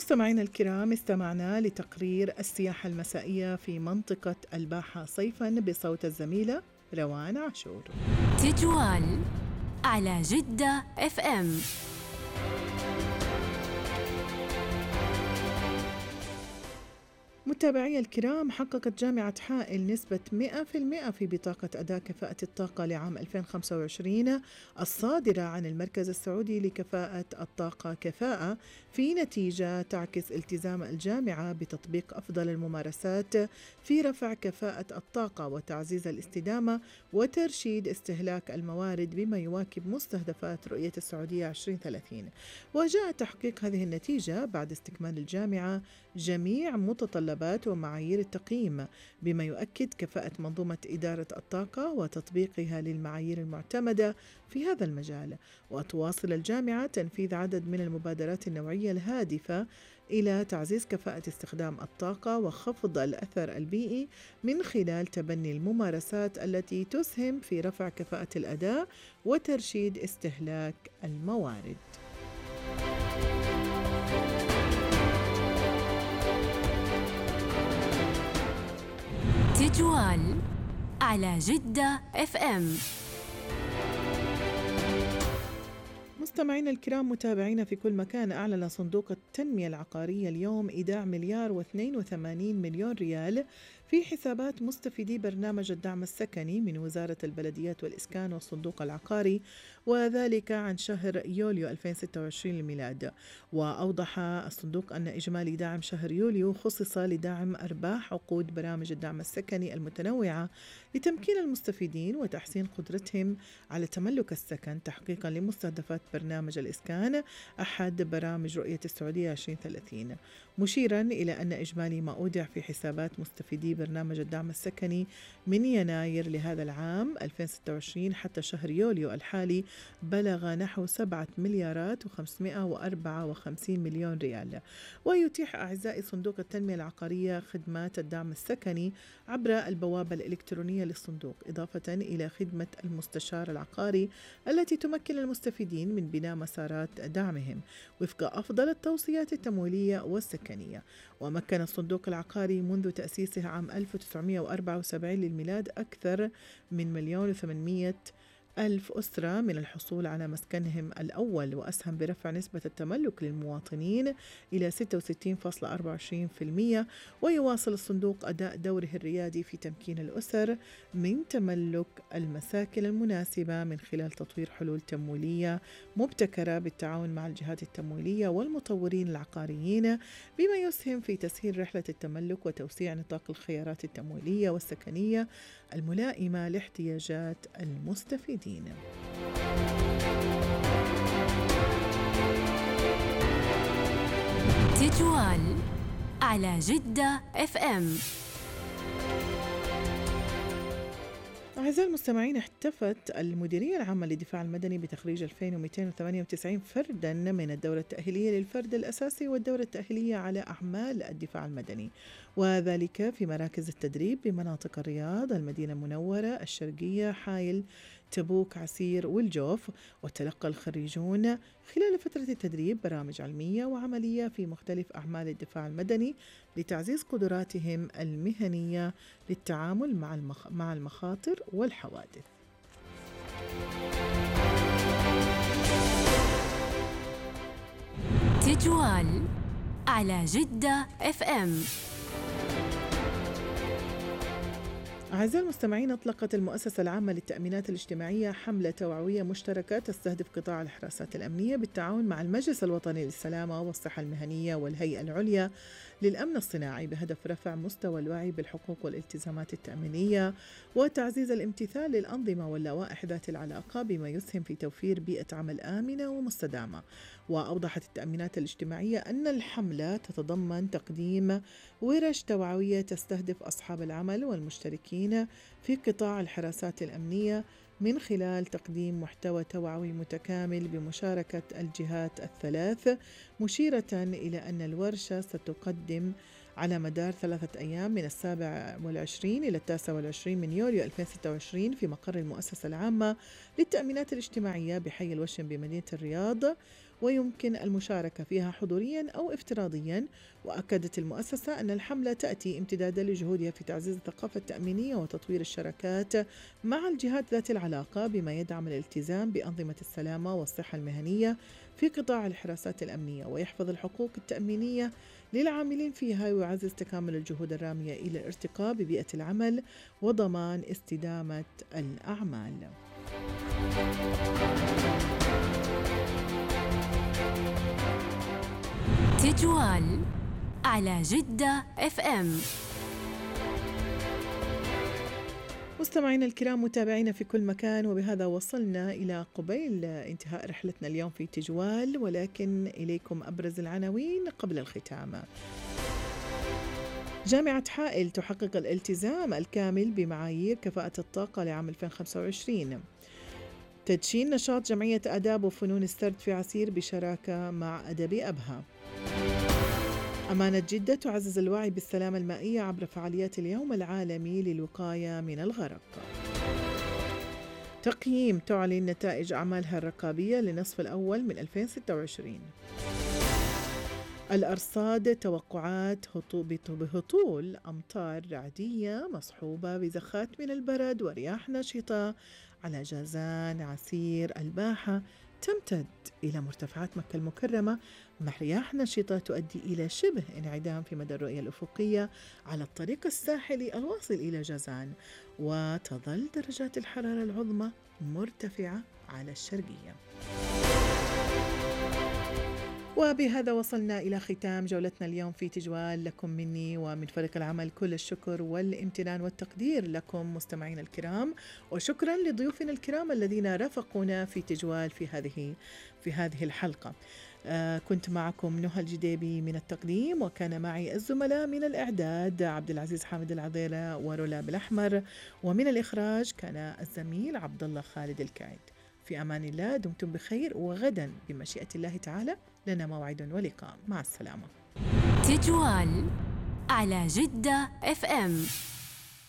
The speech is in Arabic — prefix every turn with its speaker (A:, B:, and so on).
A: مستمعينا الكرام، استمعنا لتقرير السياحة المسائية في منطقة الباحة صيفا بصوت الزميلة روان عاشور.
B: تجوال على جدة اف ام.
A: متابعي الكرام، حققت جامعة حائل نسبة 100% في بطاقة أداء كفاءة الطاقة لعام 2025 الصادرة عن المركز السعودي لكفاءة الطاقة كفاءة، في نتيجة تعكس التزام الجامعة بتطبيق أفضل الممارسات في رفع كفاءة الطاقة وتعزيز الاستدامة وترشيد استهلاك الموارد بما يواكب مستهدفات رؤية السعودية 2030. وجاء تحقيق هذه النتيجة بعد استكمال الجامعة جميع متطلبات ومعايير التقييم بما يؤكد كفاءة منظومة إدارة الطاقة وتطبيقها للمعايير المعتمدة في هذا المجال. وتواصل الجامعة تنفيذ عدد من المبادرات النوعية الهادفة إلى تعزيز كفاءة استخدام الطاقة وخفض الأثر البيئي من خلال تبني الممارسات التي تسهم في رفع كفاءة الأداء وترشيد استهلاك الموارد.
B: تجوال على جدة اف ام.
A: مستمعينا الكرام، متابعينا في كل مكان، أعلن صندوق التنمية العقارية اليوم إيداع 1,082,000,000 ريال في حسابات مستفيدي برنامج الدعم السكني من وزارة البلديات والإسكان والصندوق العقاري، وذلك عن شهر يوليو 2026 الميلاد. وأوضح الصندوق أن إجمالي دعم شهر يوليو خصص لدعم أرباح عقود برامج الدعم السكني المتنوعة لتمكين المستفيدين وتحسين قدرتهم على تملك السكن تحقيقا لمستهدفات برنامج الإسكان أحد برامج رؤية السعودية 2030، مشيرا إلى أن إجمالي ما أودع في حسابات مستفيدي برنامج الدعم السكني من يناير لهذا العام 2026 حتى شهر يوليو الحالي بلغ نحو 7,554,000,000 ريال. ويتيح أعزائي صندوق التنمية العقارية خدمات الدعم السكني عبر البوابة الإلكترونية للصندوق، إضافة إلى خدمة المستشار العقاري التي تمكن المستفيدين من بناء مسارات دعمهم وفق أفضل التوصيات التمويلية والسكنية. ومكن الصندوق العقاري منذ تأسيسه عام 1974 للميلاد أكثر من 1,800,000 أسرة من الحصول على مسكنهم الأول، وأسهم برفع نسبة التملك للمواطنين إلى 66.24%. ويواصل الصندوق أداء دوره الريادي في تمكين الأسر من تملك المساكن المناسبة من خلال تطوير حلول تمويلية مبتكرة بالتعاون مع الجهات التمويلية والمطورين العقاريين بما يسهم في تسهيل رحلة التملك وتوسيع نطاق الخيارات التمويلية والسكنية الملائمة لاحتياجات المستفيدين.
B: تجوال على جدة اف ام.
A: أعزائي المستمعين، احتفت المديرية العامة للدفاع المدني بتخريج 2298 فرداً من الدورة التأهيلية للفرد الأساسي والدورة التأهيلية على أعمال الدفاع المدني، وذلك في مراكز التدريب بمناطق الرياض، المدينة المنورة، الشرقية، حائل، تبوك، عسير والجوف. وتلقى الخريجون خلال فترة التدريب برامج علمية وعملية في مختلف أعمال الدفاع المدني لتعزيز قدراتهم المهنية للتعامل مع المخاطر والحوادث.
B: تجوال على جدة اف ام.
A: أعزائي المستمعين، أطلقت المؤسسة العامة للتأمينات الاجتماعية حملة توعوية مشتركة تستهدف قطاع الحراسات الأمنية بالتعاون مع المجلس الوطني للسلامة والصحة المهنية والهيئة العليا للأمن الصناعي بهدف رفع مستوى الوعي بالحقوق والالتزامات التأمينية وتعزيز الامتثال للأنظمة واللوائح ذات العلاقة بما يسهم في توفير بيئة عمل آمنة ومستدامة. وأوضحت التأمينات الاجتماعية أن الحملة تتضمن تقديم ورش توعوية تستهدف أصحاب العمل والمشتركين في قطاع الحراسات الأمنية من خلال تقديم محتوى توعوي متكامل بمشاركة الجهات الثلاث، مشيرة إلى أن الورشة ستقدم على مدار 3 أيام من 27 إلى 29 من يوليو 2026 في مقر المؤسسة العامة للتأمينات الاجتماعية بحي الوشم بمدينة الرياض. ويمكن المشاركة فيها حضوريا أو افتراضيا. وأكدت المؤسسة أن الحملة تأتي امتدادا لجهودها في تعزيز الثقافة التأمينية وتطوير الشراكات مع الجهات ذات العلاقة بما يدعم الالتزام بأنظمة السلامة والصحة المهنية في قطاع الحراسات الأمنية، ويحفظ الحقوق التأمينية للعاملين فيها، ويعزز تكامل الجهود الرامية إلى الارتقاء ببيئة العمل وضمان استدامة الأعمال.
B: تجوال على جدة FM.
A: مستمعينا الكرام، متابعينا في كل مكان، وبهذا وصلنا إلى قبيل انتهاء رحلتنا اليوم في تجوال، ولكن إليكم أبرز العناوين قبل الختام. جامعة حائل تحقق الالتزام الكامل بمعايير كفاءة الطاقة لعام 2025. تدشين نشاط جمعية آداب وفنون السرد في عسير بشراكة مع أدب أبها. أمانة جدة تعزز الوعي بالسلامة المائية عبر فعاليات اليوم العالمي للوقاية من الغرق. تقييم تعلن نتائج أعمالها الرقابية للنصف الأول من 2026. الأرصاد توقعات بهطول أمطار رعدية مصحوبة بزخات من البرد ورياح نشطة على جازان، عسير، الباحة، تمتد إلى مرتفعات مكة المكرمة مع رياح نشطة تؤدي إلى شبه انعدام في مدى الرؤية الأفقية على الطريق الساحلي الواصل إلى جازان، وتظل درجات الحرارة العظمى مرتفعة على الشرقية. وبهذا وصلنا إلى ختام جولتنا اليوم في تجوال. لكم مني ومن فريق العمل كل الشكر والامتنان والتقدير لكم مستمعين الكرام، وشكرا لضيوفنا الكرام الذين رافقونا في تجوال في هذه الحلقة. كنت معكم نهى الجديبي من التقديم، وكان معي الزملاء من الإعداد عبد العزيز حامد العذيرة ورولا بالأحمر، ومن الإخراج كان الزميل عبد الله خالد الكايد. في أمان الله، دمتم بخير، وغدا بمشيئة الله تعالى لنا موعد ولقاء. مع السلامة.
B: تجوال على جدة FM.